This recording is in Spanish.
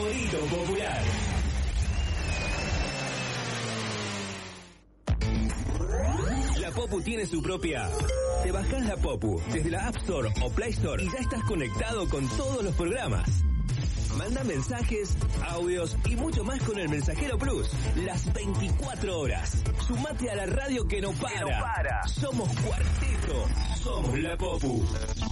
favorito popular. La Popu tiene su propia app. Te bajás la Popu desde la App Store o Play Store y ya estás conectado con todos los programas. Manda mensajes, audios y mucho más con el Mensajero Plus. Las 24 horas. Sumate a la radio que no para. Somos Cuarteto. Somos la Popu.